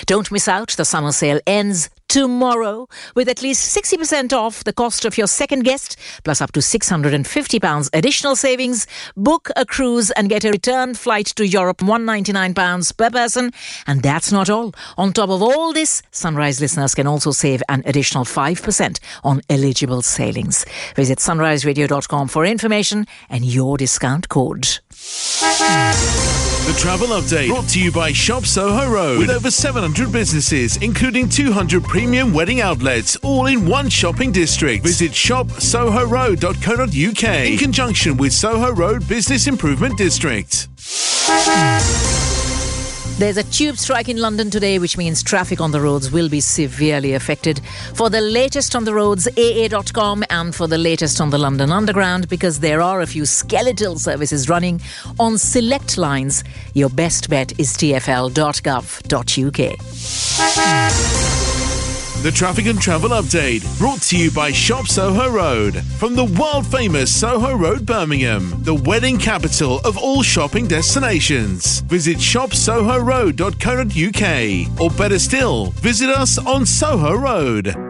Don't miss out. The summer sale ends tomorrow with at least 60% off the cost of your second guest, plus up to £650 additional savings. Book a cruise and get a return flight to Europe, £199 per person. And that's not all. On top of all this, Sunrise listeners can also save an additional 5% on eligible sailings. Visit sunriseradio.com for information and your discount code. The Travel Update, brought to you by Shop Soho Road, with over 700 businesses, including 200 premium wedding outlets, all in one shopping district. Visit shopsohoroad.co.uk in conjunction with Soho Road Business Improvement District. There's a tube strike in London today, which means traffic on the roads will be severely affected. For the latest on the roads, AA.com, and for the latest on the London Underground, because there are a few skeletal services running on select lines, your best bet is tfl.gov.uk. The Traffic and Travel Update, brought to you by Shop Soho Road. From the world-famous Soho Road, Birmingham, the wedding capital of all shopping destinations. Visit shopsohoroad.co.uk, or better still, visit us on Soho Road.